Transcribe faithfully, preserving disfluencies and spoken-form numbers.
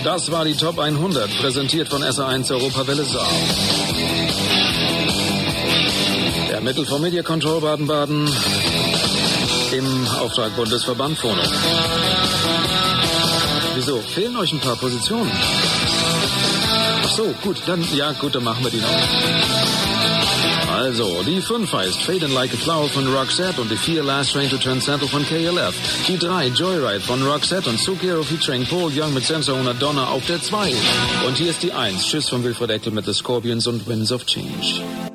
Das war die Top hundert, präsentiert von S A eins Europawelle Saar. Der Mittel vom Media Control Baden-Baden im Auftrag Bundesverband Phono. Wieso? Fehlen euch ein paar Positionen? Ach so, gut, dann, ja, gut, dann machen wir die noch. Also, die fünf heißt Fade in Like a Flower von Roxette und die vier Last Train to Transcendental von K L F. Die drei Joyride von Roxette und Zucchero featuring Paul Young mit Sense ohne Donner auf der zwei. Und hier ist die eins, Tschüss von Wilfried Eckel mit The Scorpions und Winds of Change.